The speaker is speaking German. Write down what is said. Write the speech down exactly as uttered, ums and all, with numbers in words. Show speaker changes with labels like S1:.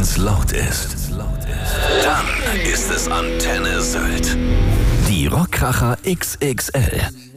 S1: wenn's laut ist, dann ist es Antenne Sylt. Die Rockkracher X X L.